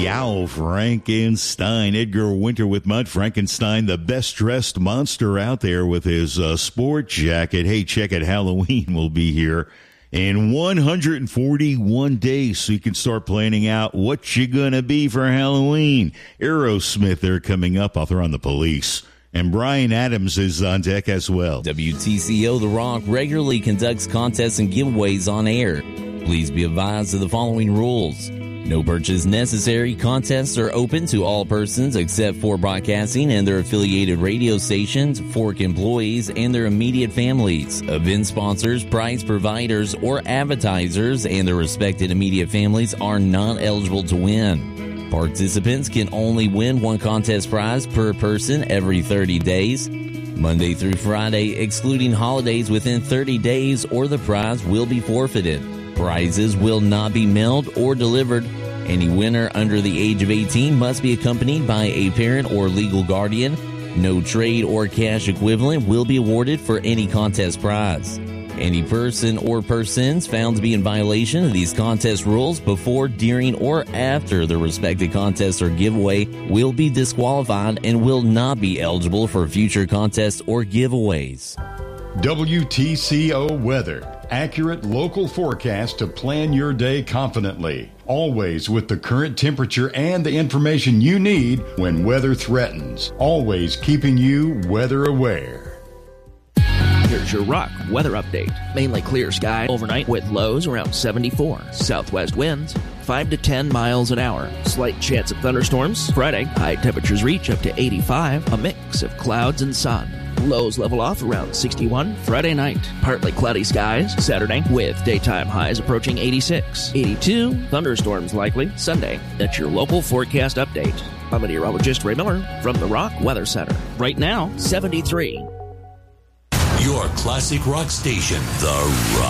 Owl Frankenstein. Edgar Winter with Mud Frankenstein, the best-dressed monster out there with his sport jacket. Hey, check it, Halloween will be here in 141 days, so you can start planning out what you're going to be for Halloween. Aerosmith, they're coming up. Author on the Police. And Brian Adams is on deck as well. WTCO The Rock regularly conducts contests and giveaways on air. Please be advised of the following rules. No purchase necessary. Contests are open to all persons except for broadcasting and their affiliated radio stations, Fork employees, and their immediate families. Event sponsors, prize providers, or advertisers and their respected immediate families are not eligible to win. Participants can only win one contest prize per person every 30 days. Monday through Friday, excluding holidays within 30 days, or the prize will be forfeited. Prizes will not be mailed or delivered. Any winner under the age of 18 must be accompanied by a parent or legal guardian. No trade or cash equivalent will be awarded for any contest prize. Any person or persons found to be in violation of these contest rules before, during, or after the respective contest or giveaway will be disqualified and will not be eligible for future contests or giveaways. WTCO Weather. Accurate local forecast to plan your day confidently. Always with the current temperature and the information you need when weather threatens. Always keeping you weather aware. Here's your Rock weather update. Mainly clear sky overnight with lows around 74. Southwest winds 5 to 10 miles an hour. Slight chance of thunderstorms. Friday, high temperatures reach up to 85. A mix of clouds and sun. Lows level off around 61 Friday night. Partly cloudy skies Saturday with daytime highs approaching 86. 82, thunderstorms likely Sunday. That's your local forecast update. I'm meteorologist Ray Miller from the Rock Weather Center. Right now, 73. Your classic rock station, The Rock.